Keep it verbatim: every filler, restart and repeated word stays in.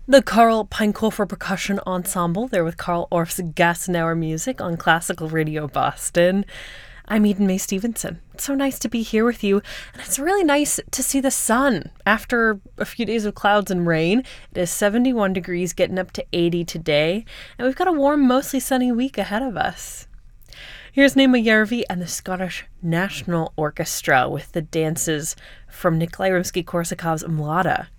The Karl Pinekofer Percussion Ensemble, there with Carl Orff's Gassenauer music on Classical Radio Boston. I'm Eden Mae Stevenson. It's so nice to be here with you, and it's really nice to see the sun after a few days of clouds and rain. It is seventy-one degrees, getting up to eighty today, and we've got a warm, mostly sunny week ahead of us. Here's Naima Järvi and the Scottish National Orchestra with the dances from Nikolai Rimsky-Korsakov's Mlada.